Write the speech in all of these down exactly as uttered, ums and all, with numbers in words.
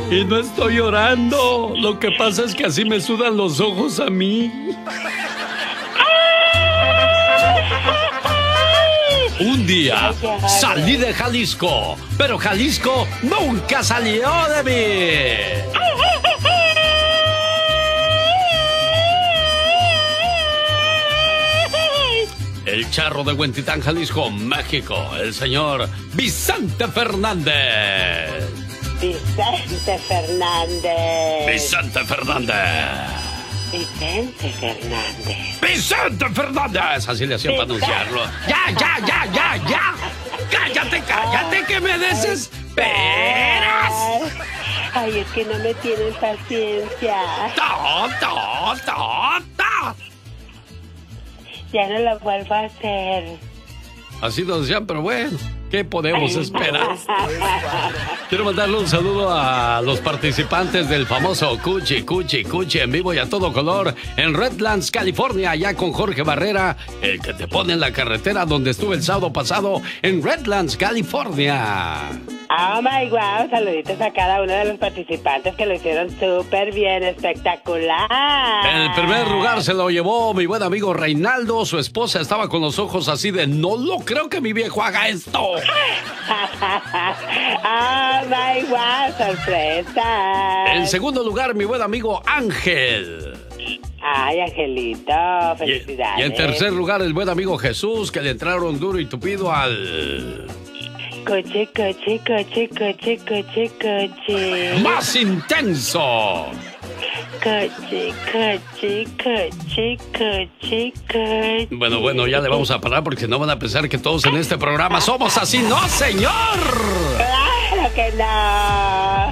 Y no estoy llorando. Lo que pasa es que así me sudan los ojos a mí. Un día salí de Jalisco, pero Jalisco nunca salió de mí. El charro de Huentitán, Jalisco, México, el señor Vicente Fernández. Vicente Fernández. Vicente Fernández. Vicente Fernández. Vicente Fernández. Así le hacía para anunciarlo. Ya, ya, ya, ya, ya. Cállate, cállate, que me desesperas. Ay, es que no me tienen paciencia. ¡Ta, ta, ta, ta! Ya no lo vuelvo a hacer. Así nos decían, pero bueno, ¿qué podemos esperar? Quiero mandarle un saludo a los participantes del famoso Cuchi, Cuchi, Cuchi en vivo y a todo color en Redlands, California, allá con Jorge Barrera, el que te pone en la carretera donde estuve el sábado pasado en Redlands, California. Oh my wow, saluditos a cada uno de los participantes que lo hicieron súper bien, espectacular. El primer lugar se lo llevó mi buen amigo Reinaldo. Su esposa estaba con los ojos así de no lo creo que mi viejo haga esto. Oh my wow, sorpresa. En segundo lugar, mi buen amigo Ángel. Ay, Angelito, felicidades. Y, y en tercer lugar, el buen amigo Jesús, que le entraron duro y tupido al... Coche, coche, coche, coche, coche, coche. ¡Más intenso! Coche, coche, coche, coche, coche. Bueno, bueno, ya le vamos a parar porque no van a pensar que todos en este programa somos así. ¡No, señor! ¡Claro que no!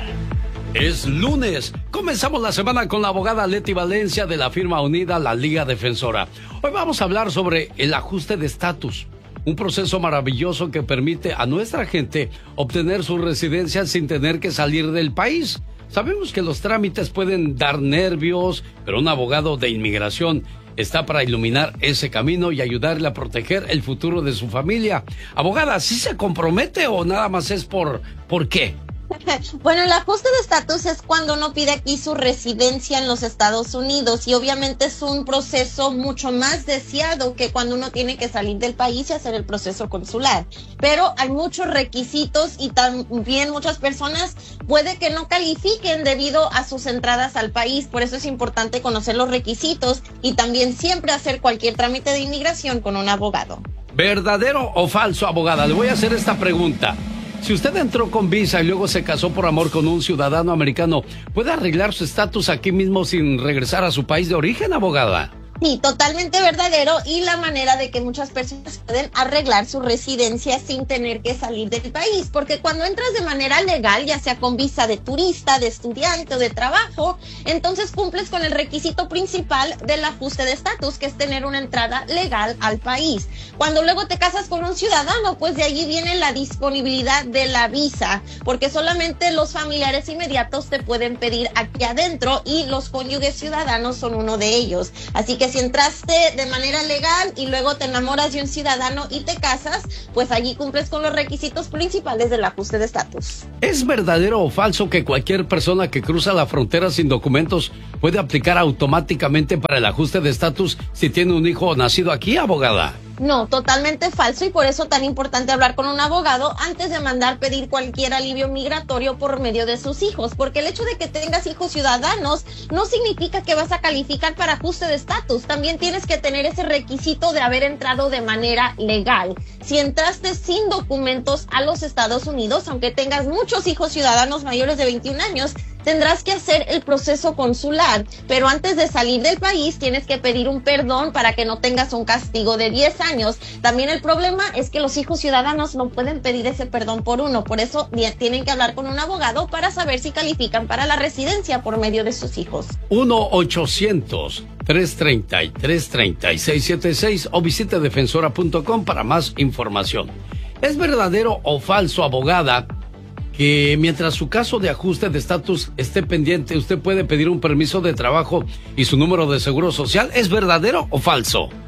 Es lunes. Comenzamos la semana con la abogada Leti Valencia de la firma unida La Liga Defensora. Hoy vamos a hablar sobre el ajuste de estatus. Un proceso maravilloso que permite a nuestra gente obtener su residencia sin tener que salir del país. Sabemos que los trámites pueden dar nervios, pero un abogado de inmigración está para iluminar ese camino y ayudarle a proteger el futuro de su familia. Abogada, ¿sí se compromete o nada más es por... ¿por qué? Bueno, el ajuste de estatus es cuando uno pide aquí su residencia en los Estados Unidos y obviamente es un proceso mucho más deseado que cuando uno tiene que salir del país y hacer el proceso consular. Pero hay muchos requisitos y también muchas personas puede que no califiquen debido a sus entradas al país. Por eso es importante conocer los requisitos y también siempre hacer cualquier trámite de inmigración con un abogado. ¿Verdadero o falso, abogada? Le voy a hacer esta pregunta. Si usted entró con visa y luego se casó por amor con un ciudadano americano, ¿puede arreglar su estatus aquí mismo sin regresar a su país de origen, abogada? Sí, totalmente verdadero, y la manera de que muchas personas pueden arreglar su residencia sin tener que salir del país, porque cuando entras de manera legal, ya sea con visa de turista, de estudiante o de trabajo, entonces cumples con el requisito principal del ajuste de estatus, que es tener una entrada legal al país. Cuando luego te casas con un ciudadano, pues de allí viene la disponibilidad de la visa, porque solamente los familiares inmediatos te pueden pedir aquí adentro y los cónyuges ciudadanos son uno de ellos. Así que si entraste de manera legal y luego te enamoras de un ciudadano y te casas, pues allí cumples con los requisitos principales del ajuste de estatus. ¿Es verdadero o falso que cualquier persona que cruza la frontera sin documentos puede aplicar automáticamente para el ajuste de estatus si tiene un hijo nacido aquí, abogada? No, totalmente falso, y por eso tan importante hablar con un abogado antes de mandar pedir cualquier alivio migratorio por medio de sus hijos, porque el hecho de que tengas hijos ciudadanos no significa que vas a calificar para ajuste de estatus. También tienes que tener ese requisito de haber entrado de manera legal. Si entraste sin documentos a los Estados Unidos, aunque tengas muchos hijos ciudadanos mayores de veintiún años, tendrás que hacer el proceso consular, pero antes de salir del país tienes que pedir un perdón para que no tengas un castigo de diez años. También el problema es que los hijos ciudadanos no pueden pedir ese perdón por uno, por eso tienen que hablar con un abogado para saber si califican para la residencia por medio de sus hijos. uno ochocientos, tres treinta y tres, treinta y seis setenta y seis o visite defensora punto com para más información. ¿Es verdadero o falso, abogada, que mientras su caso de ajuste de estatus esté pendiente, usted puede pedir un permiso de trabajo y su número de seguro social? ¿Es verdadero o falso?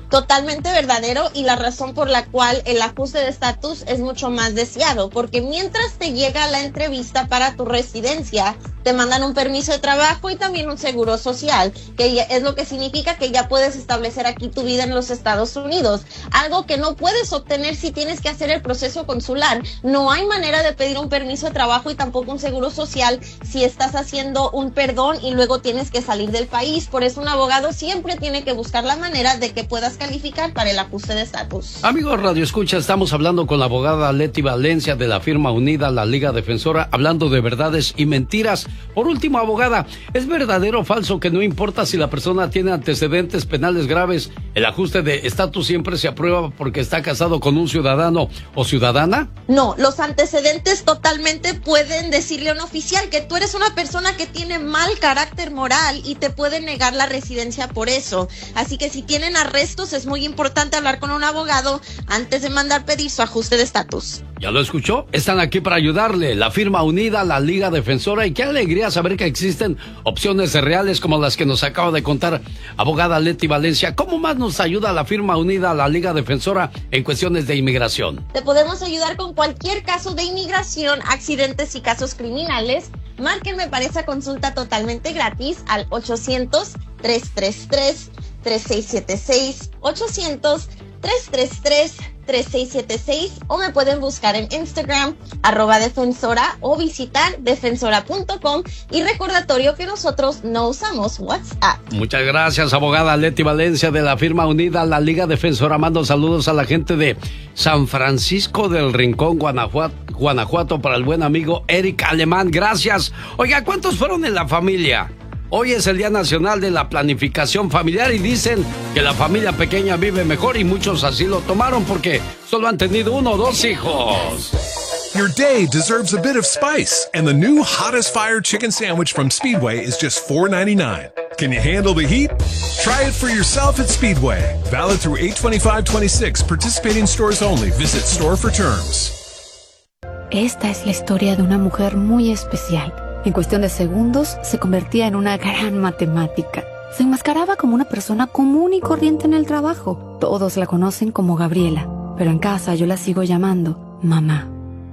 Totalmente verdadero, y la razón por la cual el ajuste de estatus es mucho más deseado, porque mientras te llega la entrevista para tu residencia, te mandan un permiso de trabajo y también un seguro social, que es lo que significa que ya puedes establecer aquí tu vida en los Estados Unidos, algo que no puedes obtener si tienes que hacer el proceso consular. No hay manera de pedir un permiso de trabajo y tampoco un seguro social si estás haciendo un perdón y luego tienes que salir del país. Por eso un abogado siempre tiene que buscar la manera de que puedas calificar para el ajuste de estatus. Amigos Radio Escucha, estamos hablando con la abogada Leti Valencia de la firma Unida, la Liga Defensora, hablando de verdades y mentiras. Por último, abogada, ¿es verdadero o falso que no importa si la persona tiene antecedentes penales graves, el ajuste de estatus siempre se aprueba porque está casado con un ciudadano o ciudadana? No, los antecedentes totalmente pueden decirle a un oficial que tú eres una persona que tiene mal carácter moral y te pueden negar la residencia por eso. Así que si tienen arrestos, es muy importante hablar con un abogado antes de mandar pedir su ajuste de estatus. ¿Ya lo escuchó? Están aquí para ayudarle. La firma Unida, la Liga Defensora. Y qué alegría saber que existen opciones reales como las que nos acaba de contar abogada Leti Valencia. ¿Cómo más nos ayuda la firma Unida, la Liga Defensora en cuestiones de inmigración? Te podemos ayudar con cualquier caso de inmigración, accidentes y casos criminales. Márquenme para esa consulta totalmente gratis al ochocientos, tres tres tres, tres seis siete seis, ochocientos, tres tres tres, tres seis siete seis, o me pueden buscar en Instagram, arroba defensora, o visitar defensora punto com. Y recordatorio que nosotros no usamos WhatsApp. Muchas gracias, abogada Leti Valencia de la firma Unida, la Liga Defensora. Mando saludos a la gente de San Francisco del Rincón, Guanajuato, Guanajuato, para el buen amigo Eric Alemán. Gracias. Oiga, ¿cuántos fueron en la familia? Hoy es el Día Nacional de la Planificación Familiar y dicen que la familia pequeña vive mejor, y muchos así lo tomaron porque solo han tenido uno o dos hijos. Your day deserves a bit of spice, and the new hottest fire chicken sandwich from Speedway is just four ninety-nine. Can you handle the heat? Try it for yourself at Speedway. Valid through eight twenty-five twenty-six. Participating stores only. Visit store for terms. Esta es la historia de una mujer muy especial. En cuestión de segundos, se convertía en una gran matemática. Se enmascaraba como una persona común y corriente en el trabajo. Todos la conocen como Gabriela, pero en casa yo la sigo llamando mamá.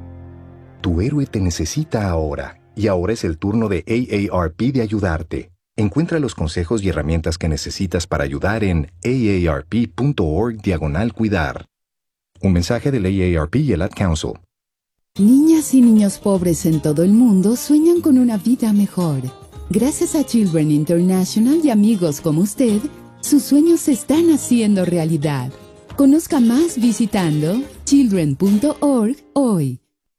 Tu héroe te necesita ahora, y ahora es el turno de A A R P de ayudarte. Encuentra los consejos y herramientas que necesitas para ayudar en aarp.org diagonal cuidar. Un mensaje del A A R P y el Ad Council. Niñas y niños pobres en todo el mundo sueñan con una vida mejor. Gracias a Children International y amigos como usted, sus sueños se están haciendo realidad. Conozca más visitando children punto org hoy.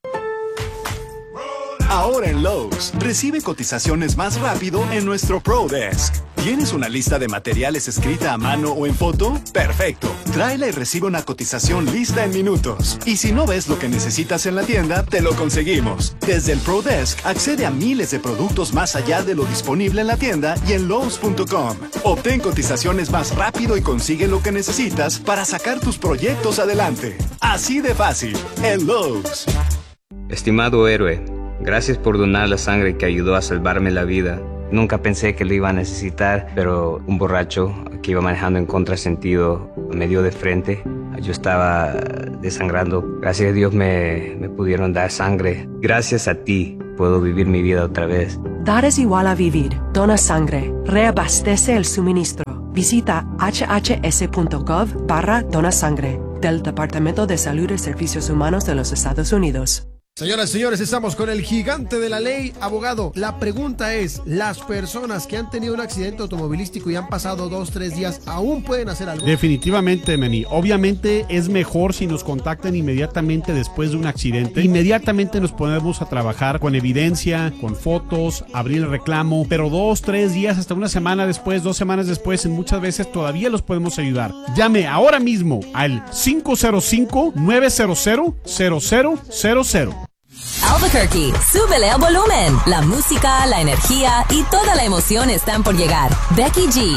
Ahora en Lowe's, recibe cotizaciones más rápido en nuestro Pro Desk. ¿Tienes una lista de materiales escrita a mano o en foto? ¡Perfecto! Tráela y recibe una cotización lista en minutos. Y si no ves lo que necesitas en la tienda, te lo conseguimos. Desde el Pro Desk, accede a miles de productos más allá de lo disponible en la tienda y en Lowe's punto com. Obtén cotizaciones más rápido y consigue lo que necesitas para sacar tus proyectos adelante. Así de fácil, en Lowe's. Estimado héroe, gracias por donar la sangre que ayudó a salvarme la vida. Nunca pensé que lo iba a necesitar, pero un borracho que iba manejando en contrasentido me dio de frente. Yo estaba desangrando. Gracias a Dios me, me pudieron dar sangre. Gracias a ti puedo vivir mi vida otra vez. Dar es igual a vivir. Dona sangre. Reabastece el suministro. Visita h h s punto gov barra dona sangre del Departamento de Salud y Servicios Humanos de los Estados Unidos. Señoras y señores, estamos con el gigante de la ley, abogado. La pregunta es, ¿las personas que han tenido un accidente automovilístico y han pasado dos, tres días, aún pueden hacer algo? Definitivamente, Meni. Obviamente es mejor si nos contactan inmediatamente después de un accidente. Inmediatamente nos ponemos a trabajar con evidencia, con fotos, abrir el reclamo, pero dos, tres días, hasta una semana después, dos semanas después, muchas veces todavía los podemos ayudar. Llame ahora mismo al cinco cero cinco, nueve cero cero, cero cero cero cero. Albuquerque, súbele al volumen. La música, la energía y toda la emoción están por llegar. Becky G.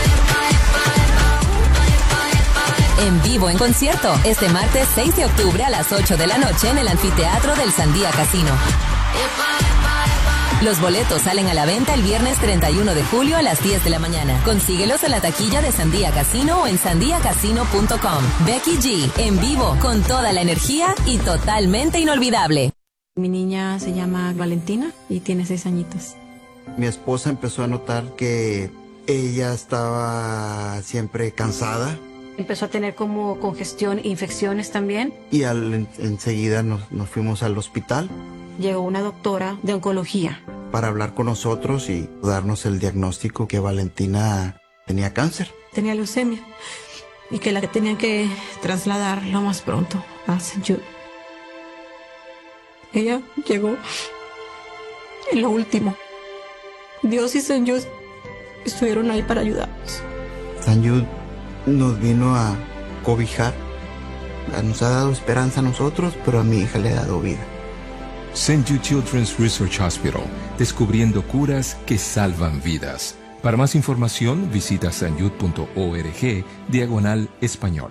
En vivo en concierto, este martes seis de octubre a las ocho de la noche en el anfiteatro del Sandía Casino. Los boletos salen a la venta el viernes treinta y uno de julio a las diez de la mañana. Consíguelos en la taquilla de Sandía Casino o en sandia casino punto com. Becky G, en vivo, con toda la energía y totalmente inolvidable. Mi niña se llama Valentina y tiene seis añitos. Mi esposa empezó a notar que ella estaba siempre cansada. Empezó a tener como congestión e infecciones también. Y al, en, enseguida nos, nos fuimos al hospital. Llegó una doctora de oncología. Para hablar con nosotros y darnos el diagnóstico que Valentina tenía cáncer. Tenía leucemia y que la tenían que trasladar lo más pronto a Saint Jude. Ella llegó en lo último. Dios y Saint Jude estuvieron ahí para ayudarnos. Saint Jude nos vino a cobijar. Nos ha dado esperanza a nosotros, pero a mi hija le ha dado vida. Saint Jude Children's Research Hospital, descubriendo curas que salvan vidas. Para más información, visita sanjude punto org, diagonal español.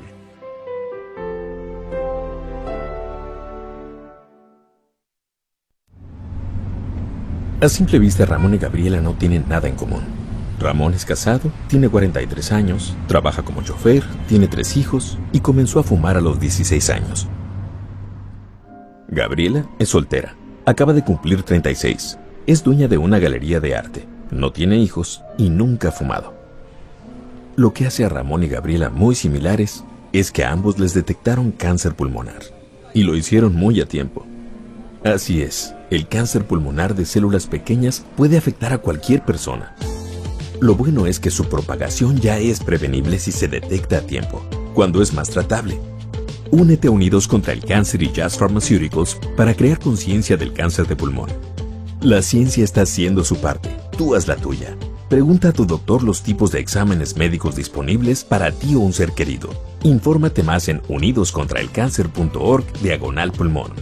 A simple vista, Ramón y Gabriela no tienen nada en común. Ramón es casado, tiene cuarenta y tres años, trabaja como chofer, tiene tres hijos y comenzó a fumar a los dieciséis años. Gabriela es soltera, acaba de cumplir treinta y seis, es dueña de una galería de arte, no tiene hijos y nunca ha fumado. Lo que hace a Ramón y Gabriela muy similares es que a ambos les detectaron cáncer pulmonar y lo hicieron muy a tiempo. Así es, el cáncer pulmonar de células pequeñas puede afectar a cualquier persona. Lo bueno es que su propagación ya es prevenible si se detecta a tiempo, cuando es más tratable. Únete a Unidos contra el Cáncer y Jazz Pharmaceuticals para crear conciencia del cáncer de pulmón. La ciencia está haciendo su parte, tú haz la tuya. Pregunta a tu doctor los tipos de exámenes médicos disponibles para ti o un ser querido. Infórmate más en unidos contra el cáncer punto org diagonal pulmón.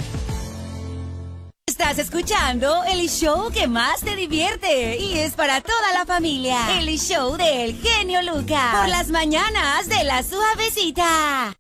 Estás escuchando el show que más te divierte y es para toda la familia. El show del genio Lucas. Por las mañanas de La Suavecita.